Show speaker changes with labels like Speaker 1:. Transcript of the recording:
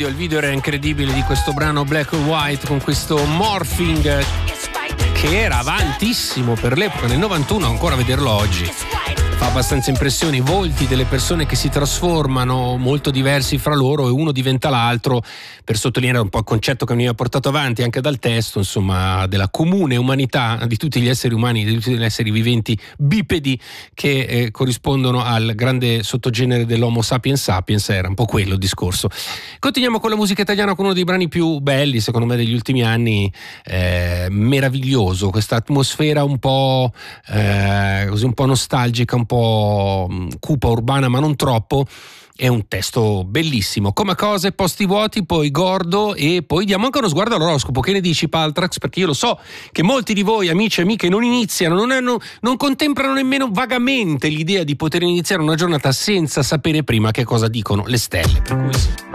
Speaker 1: il video era incredibile di questo brano Black or White con questo morphing che era avantissimo per l'epoca, nel 91, ancora vederlo oggi fa abbastanza impressione, i volti delle persone che si trasformano molto diversi fra loro e uno diventa l'altro, per sottolineare un po' il concetto che mi ha portato avanti anche dal testo, insomma, della comune umanità di tutti gli esseri umani, di tutti gli esseri viventi bipedi che corrispondono al grande sottogenere dell'Homo sapiens sapiens. Era un po' quello il discorso. Continuiamo con la musica italiana, con uno dei brani più belli secondo me degli ultimi anni, meraviglioso, questa atmosfera un po' così, un po' nostalgica, un po' cupa, urbana, ma non troppo. È un testo bellissimo. Come cose, posti vuoti, poi Gordo e poi diamo anche uno sguardo all'oroscopo. Che ne dici, Paltrax? Perché io lo so che molti di voi, amici e amiche, non iniziano, non contemplano nemmeno vagamente l'idea di poter iniziare una giornata senza sapere prima che cosa dicono le stelle. Per cui